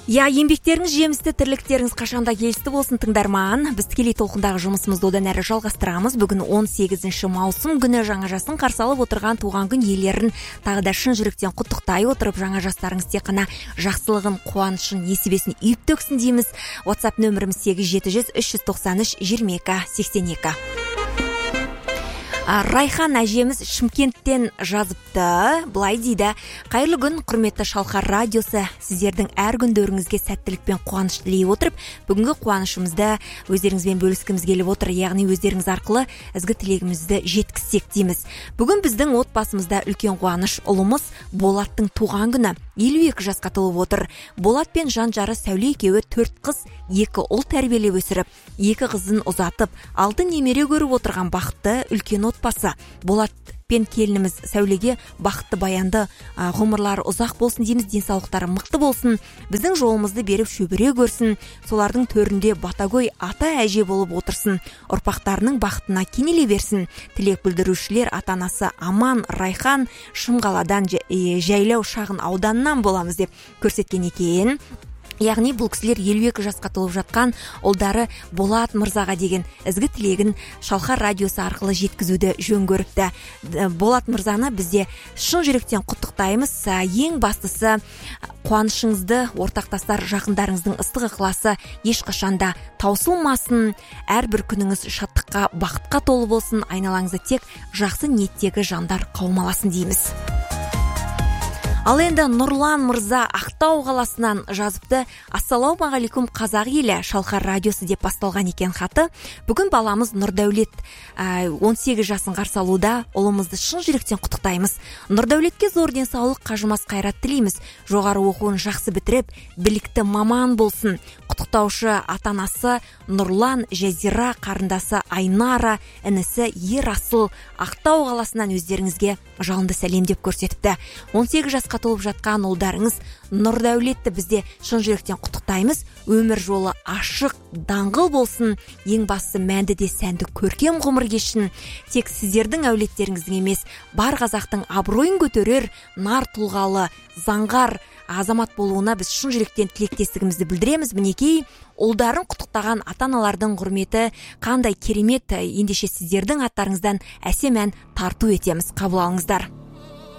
Еңбектеріңіз жемісті, тірліктеріңіз қашанда келісті болсын тыңдарман. Біз тікелей толқындағы жұмысымызды одан әрі жалғастырамыз. Бүгін 18 маусым күні жаңа жасын қарсы алып отырған туған күн иелерін тағы да шын жүректен құттықтай отырып, жаңа жастарыңыз тек қана жақсылығын, қуанышын, несібесін үйіп төксін дейміз. WhatsApp нөміріміз 8700 393 22 82. Райхан әжеміз Шымкенттен жазыпты. Былай дейді: қайырлы күн, құрметті Шалқар радиосы. Сіздердің әр күндеріңізге сәттілік пен қуаныш тілей отырып, бүгінгі қуанышымызды өздеріңізбен бөліскіміз келіп отыр. Яғни өздеріңіз арқылы ізгі тілегімізді жеткізсек дейміз. Бүгін біздің отбасымызда үлкен қуаныш, ұлымыз Болаттың туған күні. 52 жасқа толып отыр. Болат пен жан-жары Сәуле екеуі 4 қыз, 2 ұл тәрбиелеп өсіріп, 2 қызын ұзатып, 6 немере көріп отырған бақытты үлкен отбасы. Болат пен келініміз Сәулеге бақытты баянды ғұмырлары ұзақ болсын дейміз, денсаулықтары мықты болсын, біздің жолымызды беріп шөбере көрсін, солардың төрінде батагөй ата әже болып отырсын, ұрпақтарының бақытына кенеле берсін. Тілек білдірушілер ата-анасы Аман Райхан Шымқаладан Жайлау шағын ауданынан боламыз деп көрсеткен екен. Яғни бұл кісілер 52 жасқа толып жатқан ұлдары Болат мырзаға деген ізгі тілегін Шалқар радиосы арқылы жеткізуді жөн көріпті. Болат мырзаны бізде шын жүректен құттықтаймыз. Ең бастысы, қуанышыңызды ортақтастар жақындарыңыздың ыстық ықыласы ешқашанда таусылмасын. Әрбір күніңіз шаттыққа, бақытқа толы болсын. Айналаңызда тек жақсы ниеттегі жандар қаумаласын дейміз. Ал енді Нұрлан мырза Ақтау қаласынан жазыпты. Ассалаумағалейкум қазақ елі, Шалқар радиосы деп басталған екен хаты. Бүгін баламыз Нұрдәулет 18 жасын қарсы алуда. Ұлымызды шын жүректен құттықтаймыз. Нұрдәулетке зор денсаулық, қажымас қайрат тілейміз. Жоғары оқуын жақсы бітіріп, білікті маман болсын. Құттықтаушы ата-анасы Нұрлан, Жазира, қарындасы Айнара, інісі Ерасыл Ақтау қаласынан өздеріңізге жалынды сәлем деп көрсетіпті. 18 жасқа толып жатқан ұлдарыңыз Нұрдәулетті бізде шын жүректен құттықтаймыз. Өмір жолы ашық, даңғыл болсын. Ең бастысы мәнді де сәнді көркем ғұмыр кешін. Тек сіздердің әулеттеріңіздің емес, бар қазақтың абыройын көтерер, нар тұлғалы, заңғар азамат болуына біз шын жүректен тілектестігімізді білдіреміз. Мінекей, ұлдарын құттықтаған ата-аналардың құрметі қандай керемет. Ендеше сіздердің аттарыңыздан әсем ән тарту етеміз. Қабыл алыңыздар.